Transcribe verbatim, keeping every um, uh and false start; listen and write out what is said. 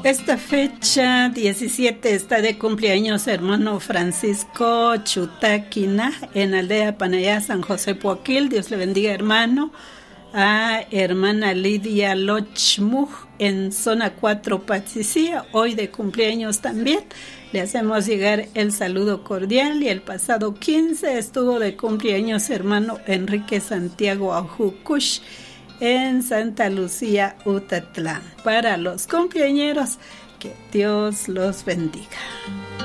Esta fecha diecisiete está de cumpleaños hermano Francisco Chutaquina en Aldea Panayá, San José Poaquil. Dios le bendiga, hermano. A hermana Lidia Lochmuj en zona cuatro Patsicía, hoy de cumpleaños también. Le hacemos llegar el saludo cordial. Y el pasado quince estuvo de cumpleaños hermano Enrique Santiago Ajucush en Santa Lucía, Utatlán. Para los cumpleañeros, que Dios los bendiga.